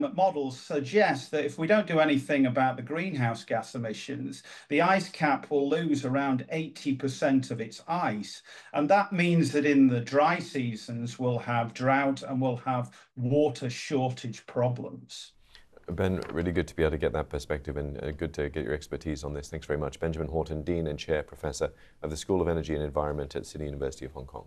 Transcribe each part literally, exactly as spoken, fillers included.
models suggest that if we don't do anything about the greenhouse gas emissions, the ice cap will lose around eighty percent of its ice. And that means that in the dry seasons, we'll have drought and we'll have water shortage problems. Ben, really good to be able to get that perspective and uh, good to get your expertise on this. Thanks very much. Benjamin Horton, Dean and Chair Professor of the School of Energy and Environment at City University of Hong Kong.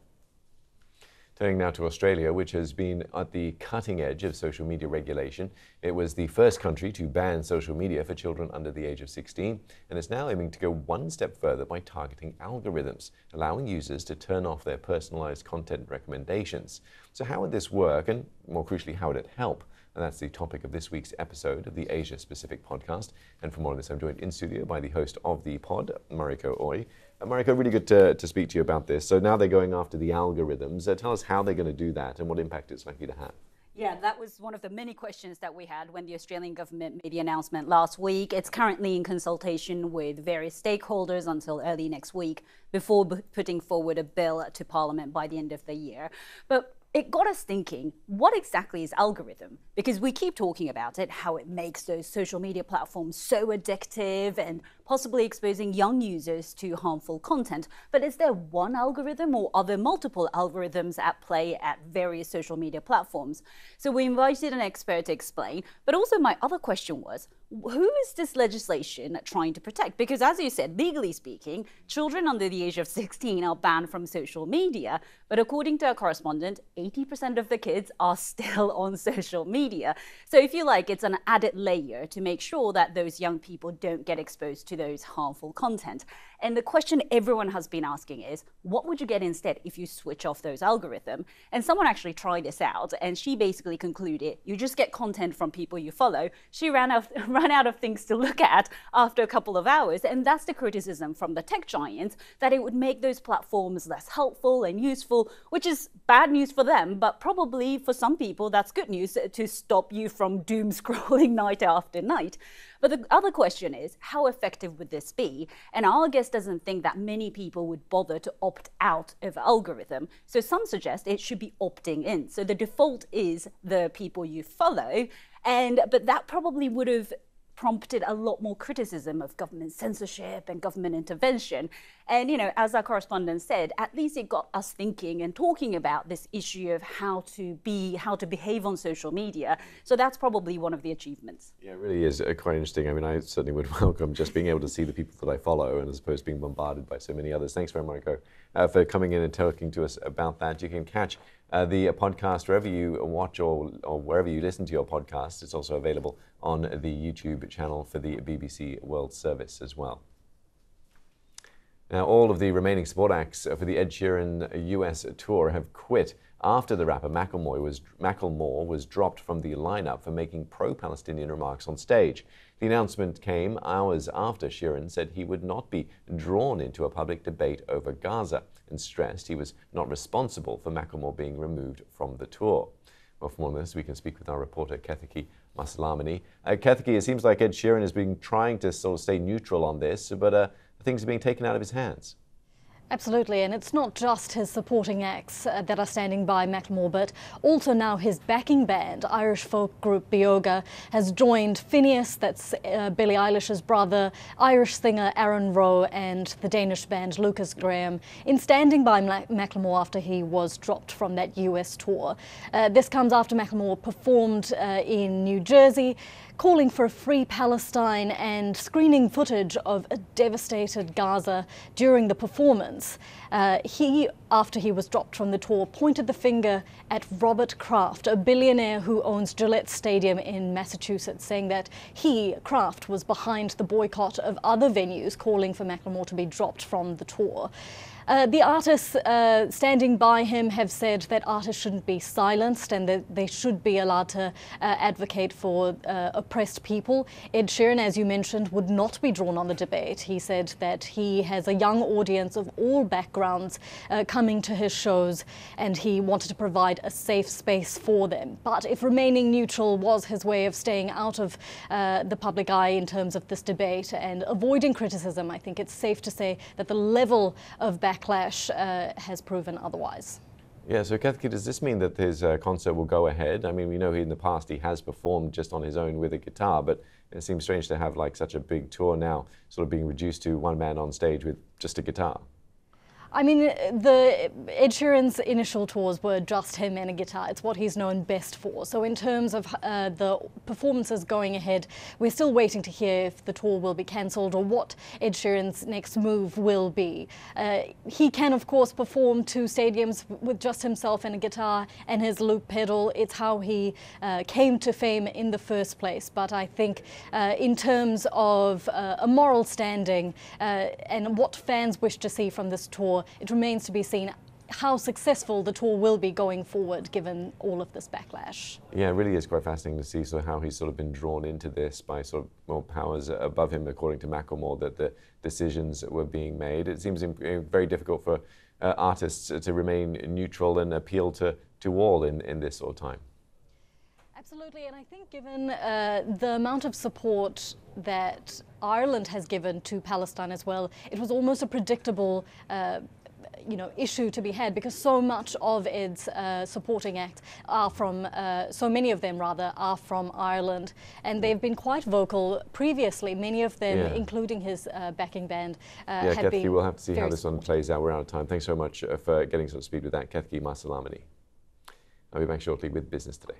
Turning now to Australia, which has been at the cutting edge of social media regulation. It was the first country to ban social media for children under the age of sixteen, and is now aiming to go one step further by targeting algorithms, allowing users to turn off their personalized content recommendations. So how would this work, and more crucially, how would it help? And that's the topic of this week's episode of the Asia Pacific podcast. And for more on this, I'm joined in studio by the host of the pod, Mariko Ooi. Uh, Mariko, really good to, to speak to you about this. So now they're going after the algorithms. Uh, tell us how they're going to do that and what impact it's likely to have. Yeah, that was one of the many questions that we had when the Australian government made the announcement last week. It's currently in consultation with various stakeholders until early next week before putting forward a bill to Parliament by the end of the year. But it got us thinking, what exactly is algorithm? Because we keep talking about it, how it makes those social media platforms so addictive and possibly exposing young users to harmful content. But is there one algorithm, or are there multiple algorithms at play at various social media platforms? So we invited an expert to explain, but also my other question was, who is this legislation trying to protect? Because as you said, legally speaking, children under the age of sixteen are banned from social media, but according to our correspondent, eighty percent of the kids are still on social media. So if you like, it's an added layer to make sure that those young people don't get exposed to those harmful content. And the question everyone has been asking is, what would you get instead if you switch off those algorithms? And someone actually tried this out, and she basically concluded, you just get content from people you follow. She ran out, ran out of things to look at after a couple of hours. And that's the criticism from the tech giants, that it would make those platforms less helpful and useful, which is bad news for them, but probably for some people, that's good news to stop you from doom scrolling night after night. But the other question is, how effective would this be? And our guest doesn't think that many people would bother to opt out of algorithm. So some suggest it should be opting in. So the default is the people you follow, and but that probably would have prompted a lot more criticism of government censorship and government intervention. And, you know, as our correspondent said, at least it got us thinking and talking about this issue of how to be, how to behave on social media. So that's probably one of the achievements. Yeah, it really is uh, quite interesting. I mean, I certainly would welcome just being able to see the people that I follow, and as opposed to being bombarded by so many others. Thanks very much, Mariko, uh, for coming in and talking to us about that. You can catch Uh, the uh, podcast wherever you watch or, or wherever you listen to your podcast. It's also available on the YouTube channel for the B B C World Service as well. Now, all of the remaining support acts for the Ed Sheeran U S tour have quit after the rapper Macklemore was, Macklemore was dropped from the lineup for making pro-Palestinian remarks on stage. The announcement came hours after Sheeran said he would not be drawn into a public debate over Gaza, and stressed he was not responsible for Macklemore being removed from the tour. Well, for more on this, we can speak with our reporter, Kethiki Maslamani. Uh, Kethiki, it seems like Ed Sheeran has been trying to sort of stay neutral on this, but uh, things are being taken out of his hands. Absolutely, and it's not just his supporting acts uh, that are standing by Macklemore, but also now his backing band, Irish folk group Beoga, has joined Phineas, that's uh, Billie Eilish's brother, Irish singer Aaron Rowe, and the Danish band Lucas Graham, in standing by Mac Macklemore after he was dropped from that U S tour. Uh, this comes after Macklemore performed uh, in New Jersey, calling for a free Palestine and screening footage of a devastated Gaza during the performance. Uh, he, after he was dropped from the tour, pointed the finger at Robert Kraft, a billionaire who owns Gillette Stadium in Massachusetts, saying that he, Kraft, was behind the boycott of other venues, calling for Macklemore to be dropped from the tour. Uh, the artists uh, standing by him have said that artists shouldn't be silenced and that they should be allowed to uh, advocate for uh, oppressed people. Ed Sheeran, as you mentioned, would not be drawn on the debate. He said that he has a young audience of all backgrounds uh, coming to his shows, and he wanted to provide a safe space for them. But if remaining neutral was his way of staying out of uh, the public eye in terms of this debate and avoiding criticism, I think it's safe to say that the level of backlash uh, has proven otherwise. Yeah, so Ketki, does this mean that his uh, concert will go ahead? I mean, we know he, in the past he has performed just on his own with a guitar, but it seems strange to have like such a big tour now sort of being reduced to one man on stage with just a guitar. I mean, the Ed Sheeran's initial tours were just him and a guitar. It's what he's known best for. So in terms of uh, the performances going ahead, we're still waiting to hear if the tour will be cancelled or what Ed Sheeran's next move will be. Uh, he can, of course, perform two stadiums with just himself and a guitar and his loop pedal. It's how he uh, came to fame in the first place. But I think uh, in terms of uh, a moral standing uh, and what fans wish to see from this tour, it remains to be seen how successful the tour will be going forward, given all of this backlash. Yeah, it really is quite fascinating to see sort of how he's sort of been drawn into this by sort of more powers above him, according to Macklemore, that the decisions were being made. It seems very difficult for uh, artists to remain neutral and appeal to, to all in, in this sort of time. Absolutely, and I think given uh, the amount of support that Ireland has given to Palestine as well, it was almost a predictable uh, you know, issue to be had, because so much of Ed's uh, supporting acts are from, uh, so many of them rather, are from Ireland, and they've been quite vocal previously. Many of them, yeah. including his uh, backing band, uh, yeah, have Ketki, been we'll have to see how this supportive. one plays out. We're out of time. Thanks so much uh, for getting some speed with that, Ketki Masalamani. I'll be back shortly with Business Today.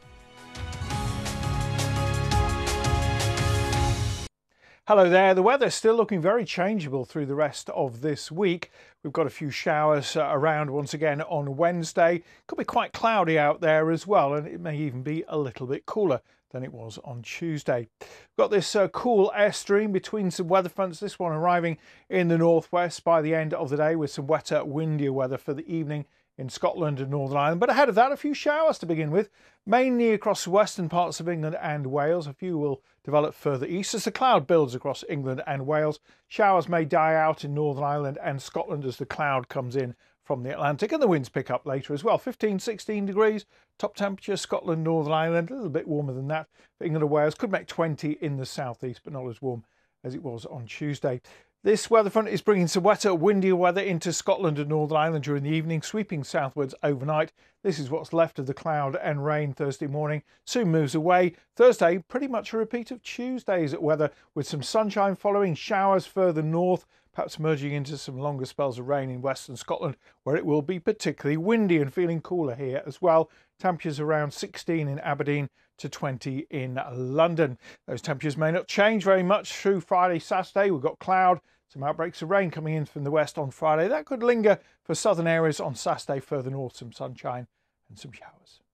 Hello there. The weather's still looking very changeable through the rest of this week. We've got a few showers uh, around once again on Wednesday. Could be quite cloudy out there as well, and it may even be a little bit cooler than it was on Tuesday. We've got this uh, cool airstream between some weather fronts, this one arriving in the northwest by the end of the day, with some wetter, windier weather for the evening in Scotland and Northern Ireland. But ahead of that, a few showers to begin with, mainly across the western parts of England and Wales. A few will develop further east as the cloud builds across England and Wales. Showers may die out in Northern Ireland and Scotland as the cloud comes in from the Atlantic, and the winds pick up later as well. fifteen, sixteen degrees, top temperature, Scotland, Northern Ireland, a little bit warmer than that for England and Wales. Could make twenty in the southeast, but not as warm as it was on Tuesday. This weather front is bringing some wetter, windier weather into Scotland and Northern Ireland during the evening, sweeping southwards overnight. This is what's left of the cloud and rain Thursday morning. Soon moves away. Thursday, pretty much a repeat of Tuesday's weather, with some sunshine following, showers further north, perhaps merging into some longer spells of rain in western Scotland, where it will be particularly windy and feeling cooler here as well. Temperatures around sixteen in Aberdeen to twenty in London. Those temperatures may not change very much through Friday, Saturday. We've got cloud, some outbreaks of rain coming in from the west on Friday. That could linger for southern areas on Saturday. Further north, some sunshine and some showers.